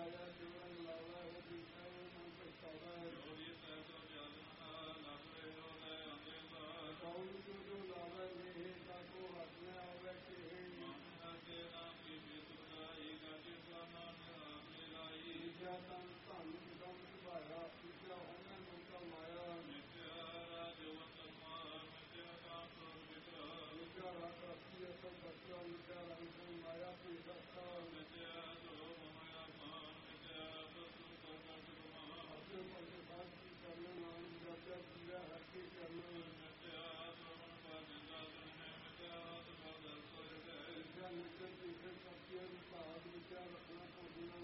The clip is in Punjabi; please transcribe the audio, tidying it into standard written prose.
ਰਾਜਾ ਜੀਵਨ ਲਾਵਾ ਉਹ ਜੀਤਾ ਮਨ ਪਛਤਾਵਾ ਜੋਰੀ ਸਹਿਤ ਜਨ ਲੱਭ ਰਹੇ ਹੋ ਲੈ ਅੰਦੇ ਦਾ ਕੌਣ ਜੋ